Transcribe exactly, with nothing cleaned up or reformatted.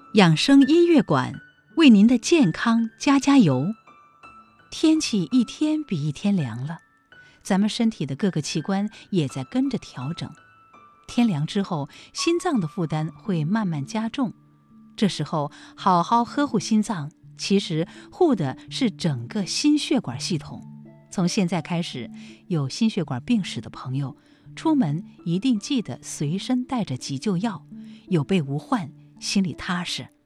养生音乐馆为您的健康加加油。天气一天比一天凉了，咱们身体的各个器官也在跟着调整。天凉之后，心脏的负担会慢慢加重。这时候好好呵护心脏，其实护的是整个心血管系统。从现在开始，有心血管病史的朋友，出门一定记得随身带着急救药，有备无患，心里踏实。